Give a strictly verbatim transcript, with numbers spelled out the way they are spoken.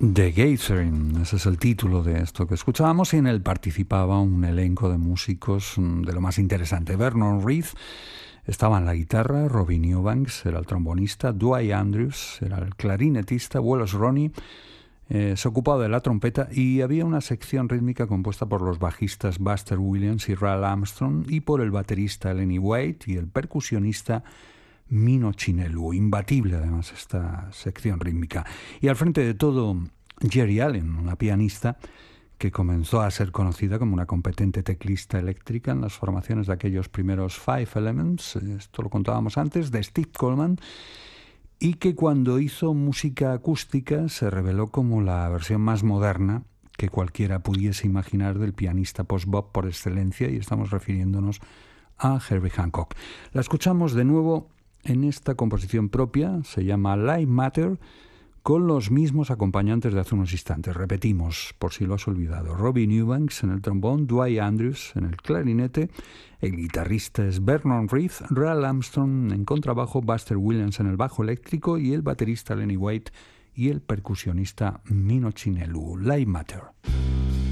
The Gathering, ese es el título de esto que escuchábamos, y en él participaba un elenco de músicos de lo más interesante. Vernon Reid estaba en la guitarra, Robin Eubanks era el trombonista, Dwight Andrews era el clarinetista, Wallace Roney eh, se ocupaba de la trompeta, y había una sección rítmica compuesta por los bajistas Buster Williams y Ral Armstrong, y por el baterista Lenny White y el percusionista Mino Chinelu. Imbatible además esta sección rítmica. Y al frente de todo, Jerry Allen, una pianista que comenzó a ser conocida como una competente teclista eléctrica en las formaciones de aquellos primeros Five Elements, esto lo contábamos antes, de Steve Coleman, y que cuando hizo música acústica se reveló como la versión más moderna que cualquiera pudiese imaginar del pianista post-bop por excelencia, y estamos refiriéndonos a Herbie Hancock. La escuchamos de nuevo en esta composición propia, se llama Live Matter, con los mismos acompañantes de hace unos instantes. Repetimos, por si lo has olvidado: Robin Eubanks en el trombón, Dwight Andrews en el clarinete, el guitarrista es Vernon Reid, Ral Armstrong en contrabajo, Buster Williams en el bajo eléctrico y el baterista Lenny White y el percusionista Mino Chinelu. Live Matter.